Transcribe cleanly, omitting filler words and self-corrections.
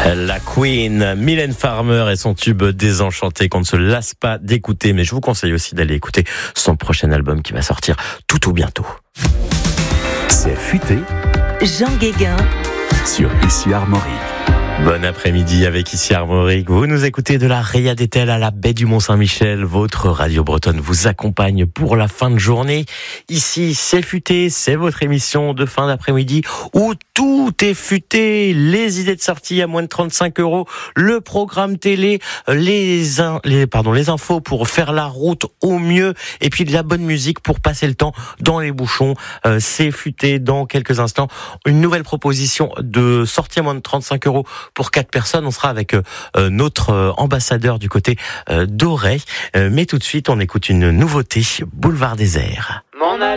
La Queen, Mylène Farmer et son tube Désenchanté qu'on ne se lasse pas d'écouter. Mais je vous conseille aussi d'aller écouter son prochain album qui va sortir tout bientôt. C'est futé. Jean Guéguin Sur Ici Armorique. Bon après-midi avec Ici Armorique. Vous nous écoutez de la Ria d'Etel à la baie du Mont-Saint-Michel. Votre radio bretonne vous accompagne pour la fin de journée. Ici, c'est futé, c'est votre émission de fin d'après-midi où tout est futé. Les idées de sortie à moins de 35 €, le programme télé, les infos pour faire la route au mieux et puis de la bonne musique pour passer le temps dans les bouchons. C'est futé dans quelques instants. Une nouvelle proposition de sortie à moins de 35 € pour 4 personnes. On sera avec notre ambassadeur du côté d'Auray. Mais tout de suite, on écoute une nouveauté, Boulevard Désert. M'en aller.